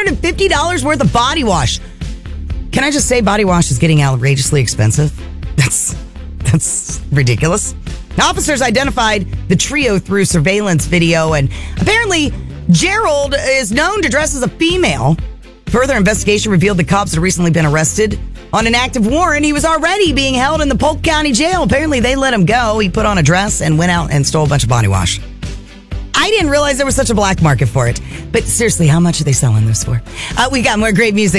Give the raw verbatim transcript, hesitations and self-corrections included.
hundred fifty dollars worth of body wash. Can I just say body wash is getting outrageously expensive? That's that's ridiculous. Officers identified the trio through surveillance video, and apparently Gerald is known to dress as a female. Further investigation revealed the cops had recently been arrested on an active warrant. He was already being held in the Polk County Jail. Apparently they let him go. He put on a dress and went out and stole a bunch of body wash. I didn't realize there was such a black market for it. But seriously, how much are they selling this for? Uh, we got more great music.